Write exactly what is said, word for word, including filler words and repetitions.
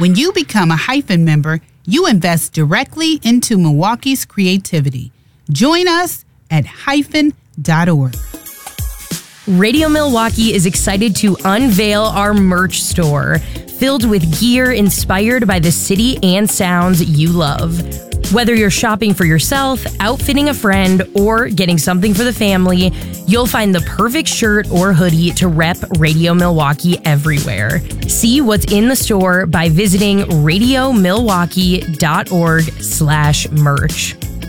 When you become a Hyphen member, you invest directly into Milwaukee's creativity. Join us at hyphen dot org. Radio Milwaukee is excited to unveil our merch store, filled with gear inspired by the city and sounds you love. Whether you're shopping for yourself, outfitting a friend, or getting something for the family, you'll find the perfect shirt or hoodie to rep Radio Milwaukee everywhere. See what's in the store by visiting radio milwaukee dot org slash merch.